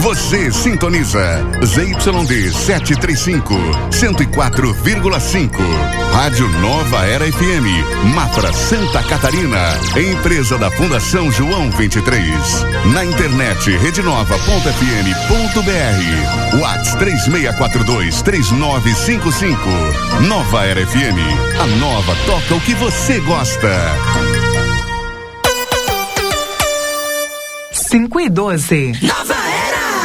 Você sintoniza ZYD 735, 104,5. Rádio Nova Era FM, Mafra, Santa Catarina. Empresa da Fundação João 23. Na internet, redenova.fm.br. WhatsApp 3642-3955. Nova Era FM. A nova toca o que você gosta. 5:12. Nova